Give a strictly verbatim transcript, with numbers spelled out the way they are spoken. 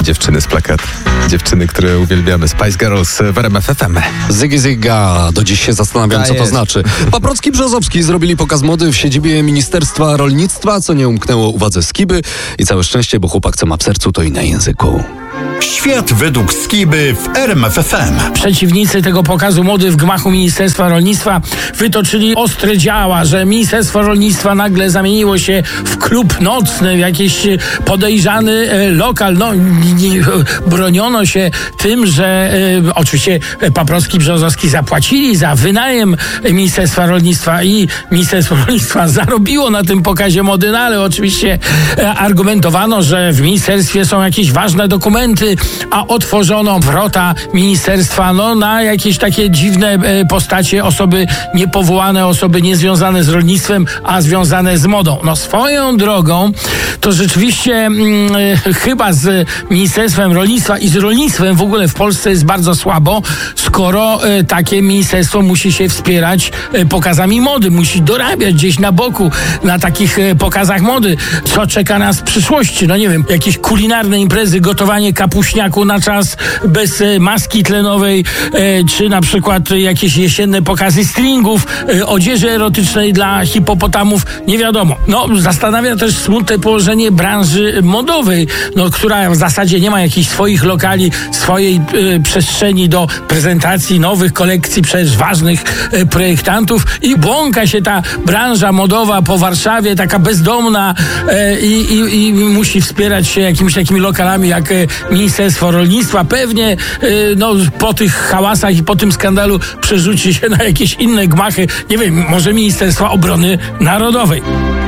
dziewczyny z plakatu. Dziewczyny, które uwielbiamy. Spice Girls w R M F F M. Zygi Zyga. Do dziś się zastanawiam, Ta co to jest. znaczy. Paprocki Brzozowski zrobili pokaz mody w siedzibie Ministerstwa Rolnictwa, co nie umknęło uwadze Skiby. I całe szczęście, bo chłopak, co ma w sercu, to i na języku. Świat według Skiby w R M F F M. Przeciwnicy tego pokazu mody w gmachu Ministerstwa Rolnictwa wytoczyli ostre działa, że Ministerstwo Rolnictwa nagle zamieniło się w klub nocny, w jakiś podejrzany e, lokal. No, nie, broniono się tym, że e, oczywiście Paprocki Brzozowski zapłacili za wynajem Ministerstwa Rolnictwa i Ministerstwo Rolnictwa zarobiło na tym pokazie mody, no ale oczywiście e, argumentowano, że w ministerstwie są jakieś ważne dokumenty, a otworzono wrota ministerstwa no, na jakieś takie dziwne e, postacie, osoby niepowołane, osoby niezwiązane z rolnictwem, a związane z modą. No swoją drogą to rzeczywiście mm, e, chyba z Ministerstwem Rolnictwa i z rolnictwem w ogóle w Polsce jest bardzo słabo, skoro e, takie ministerstwo musi się wspierać e, pokazami mody, musi dorabiać gdzieś na boku na takich e, pokazach mody. Co czeka nas w przyszłości? No nie wiem, jakieś kulinarne imprezy, gotowanie kapuśniaku na czas bez e, maski tlenowej, e, czy na przykład jakieś jesienne pokazy stringów, e, odzieży erotycznej dla hipopotamów, nie wiadomo. No, zastanawia też smutne położenie branży modowej, no, która w zasadzie nie ma jakichś swoich lokali, swojej e, przestrzeni do prezentacji nowych kolekcji przez ważnych e, projektantów i błąka się ta branża modowa po Warszawie, taka bezdomna e, i, i, i musi wspierać się jakimiś takimi lokalami jak e, Ministerstwo Rolnictwa. Pewnie e, no, po tych hałasach i po tym skandalu przerzuci się na jakieś inne gmachy, nie wiem, może Ministerstwa Obrony Narodowej.